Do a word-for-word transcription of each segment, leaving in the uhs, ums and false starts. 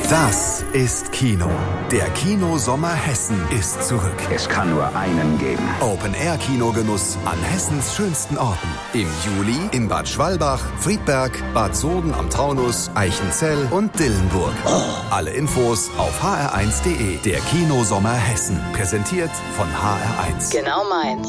Das ist Kino. Der Kinosommer Hessen ist zurück. Es kann nur einen geben. Open-Air-Kinogenuss an Hessens schönsten Orten. Im Juli in Bad Schwalbach, Friedberg, Bad Soden am Taunus, Eichenzell und Dillenburg. Oh. Alle Infos auf h r eins punkt d e. Der Kinosommer Hessen. Präsentiert von H R eins. Genau meins.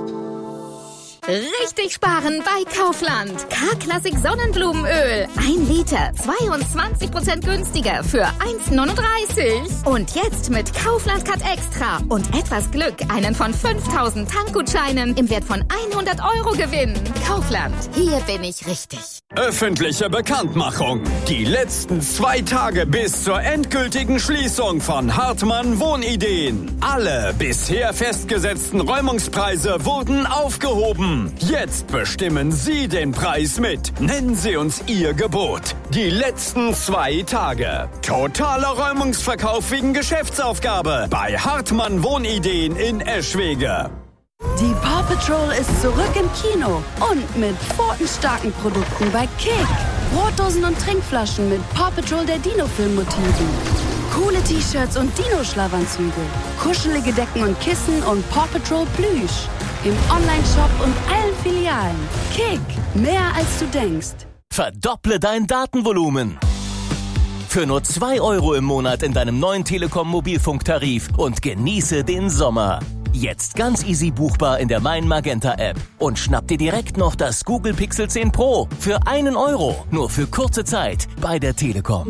Richtig sparen bei Kaufland. K-Klassik Sonnenblumenöl. Ein Liter, zweiundzwanzig Prozent günstiger für eins neununddreißig. Und jetzt mit Kaufland Cut Extra und etwas Glück einen von fünftausend Tankgutscheinen im Wert von hundert Euro gewinnen. Kaufland, hier bin ich richtig. Öffentliche Bekanntmachung. Die letzten zwei Tage bis zur endgültigen Schließung von Hartmann Wohnideen. Alle bisher festgesetzten Räumungspreise wurden aufgehoben. Jetzt bestimmen Sie den Preis mit. Nennen Sie uns Ihr Gebot. Die letzten zwei Tage. Totaler Räumungsverkauf wegen Geschäftsaufgabe bei Hartmann Wohnideen in Eschwege. Die Paw Patrol ist zurück im Kino und mit pfotenstarken Produkten bei Kick. Brotdosen und Trinkflaschen mit Paw Patrol der Dino-Film-Motiven. Coole T-Shirts und Dino-Schlafanzüge. Kuschelige Decken und Kissen und Paw Patrol Plüsch. Im Onlineshop und allen Filialen. Kick, mehr als du denkst. Verdopple dein Datenvolumen. Für nur zwei Euro im Monat in deinem neuen Telekom-Mobilfunktarif und genieße den Sommer. Jetzt ganz easy buchbar in der Mein Magenta App. Und schnapp dir direkt noch das Google Pixel zehn Pro für einen Euro. Nur für kurze Zeit bei der Telekom.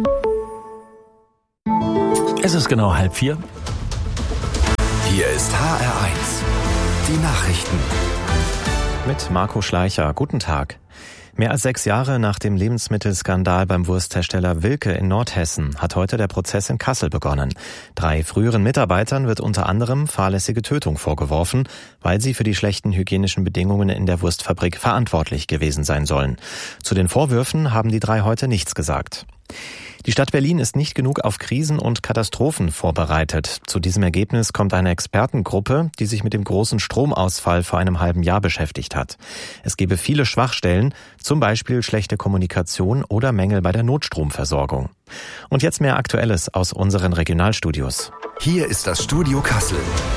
Es ist genau halb vier. Hier ist H R eins. Die Nachrichten. Mit Marco Schleicher. Guten Tag. Mehr als sechs Jahre nach dem Lebensmittelskandal beim Wursthersteller Wilke in Nordhessen hat heute der Prozess in Kassel begonnen. Drei früheren Mitarbeitern wird unter anderem fahrlässige Tötung vorgeworfen, weil sie für die schlechten hygienischen Bedingungen in der Wurstfabrik verantwortlich gewesen sein sollen. Zu den Vorwürfen haben die drei heute nichts gesagt. Die Stadt Berlin ist nicht genug auf Krisen und Katastrophen vorbereitet. Zu diesem Ergebnis kommt eine Expertengruppe, die sich mit dem großen Stromausfall vor einem halben Jahr beschäftigt hat. Es gebe viele Schwachstellen, zum Beispiel schlechte Kommunikation oder Mängel bei der Notstromversorgung. Und jetzt mehr Aktuelles aus unseren Regionalstudios. Hier ist das Studio Kassel.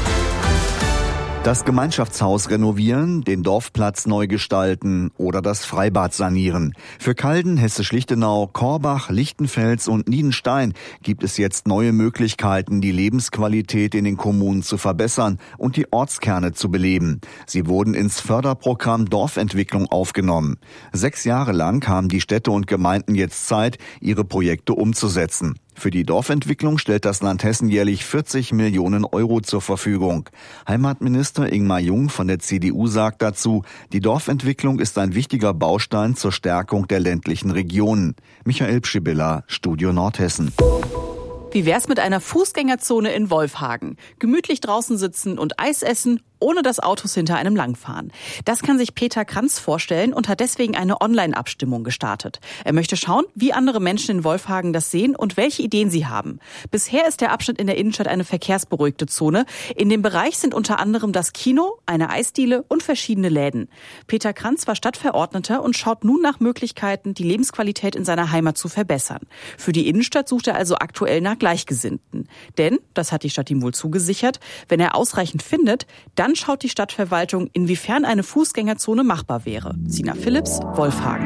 Das Gemeinschaftshaus renovieren, den Dorfplatz neu gestalten oder das Freibad sanieren. Für Calden, Hessisch-Lichtenau, Korbach, Lichtenfels und Niedenstein gibt es jetzt neue Möglichkeiten, die Lebensqualität in den Kommunen zu verbessern und die Ortskerne zu beleben. Sie wurden ins Förderprogramm Dorfentwicklung aufgenommen. Sechs Jahre lang haben die Städte und Gemeinden jetzt Zeit, ihre Projekte umzusetzen. Für die Dorfentwicklung stellt das Land Hessen jährlich vierzig Millionen Euro zur Verfügung. Heimatminister Ingmar Jung von der C D U sagt dazu, die Dorfentwicklung ist ein wichtiger Baustein zur Stärkung der ländlichen Regionen. Michael Pschibilla, Studio Nordhessen. Wie wär's mit einer Fußgängerzone in Wolfhagen? Gemütlich draußen sitzen und Eis essen, ohne dass Autos hinter einem langfahren. Das kann sich Peter Kranz vorstellen und hat deswegen eine Online-Abstimmung gestartet. Er möchte schauen, wie andere Menschen in Wolfhagen das sehen und welche Ideen sie haben. Bisher ist der Abschnitt in der Innenstadt eine verkehrsberuhigte Zone. In dem Bereich sind unter anderem das Kino, eine Eisdiele und verschiedene Läden. Peter Kranz war Stadtverordneter und schaut nun nach Möglichkeiten, die Lebensqualität in seiner Heimat zu verbessern. Für die Innenstadt sucht er also aktuell nach Gleichgesinnten. Denn, das hat die Stadt ihm wohl zugesichert, wenn er ausreichend findet, dann schaut die Stadtverwaltung, inwiefern eine Fußgängerzone machbar wäre. Sina Philipps, Wolfhagen.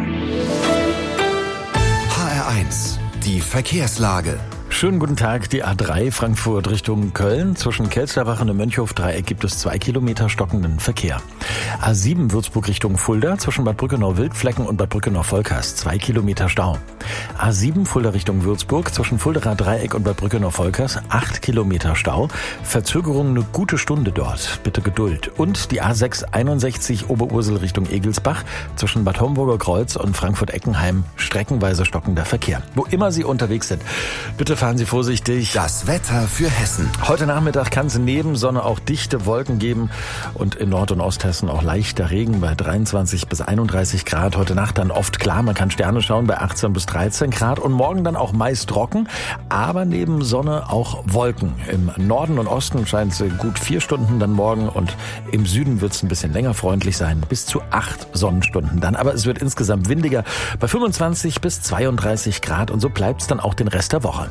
H R eins, die Verkehrslage. Schönen guten Tag, die A drei Frankfurt Richtung Köln. Zwischen Kelsterbach und dem Mönchhof-Dreieck gibt es zwei Kilometer stockenden Verkehr. A sieben Würzburg Richtung Fulda, zwischen Bad Brückenau-Wildflecken und Bad Brückenau-Volkers, zwei Kilometer Stau. A sieben Fulda Richtung Würzburg, zwischen Fulderer Dreieck und Bad Brückenau-Volkers, acht Kilometer Stau. Verzögerung eine gute Stunde dort, bitte Geduld. Und die A sechs einundsechzig Oberursel Richtung Egelsbach, zwischen Bad Homburger Kreuz und Frankfurt-Eckenheim, streckenweise stockender Verkehr. Wo immer Sie unterwegs sind, bitte fahren fahren Sie vorsichtig. Das Wetter für Hessen. Heute Nachmittag kann es neben Sonne auch dichte Wolken geben und in Nord- und Osthessen auch leichter Regen bei dreiundzwanzig bis einunddreißig Grad. Heute Nacht dann oft klar, man kann Sterne schauen bei achtzehn bis dreizehn Grad und morgen dann auch meist trocken, aber neben Sonne auch Wolken. Im Norden und Osten scheint es gut vier Stunden dann morgen und im Süden wird es ein bisschen länger freundlich sein, bis zu acht Sonnenstunden dann. Aber es wird insgesamt windiger bei fünfundzwanzig bis zweiunddreißig Grad und so bleibt es dann auch den Rest der Woche.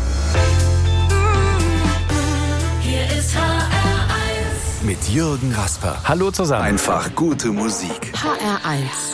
Hier ist H R eins. Mit Jürgen Rasper. Hallo zusammen. Einfach gute Musik. H R eins.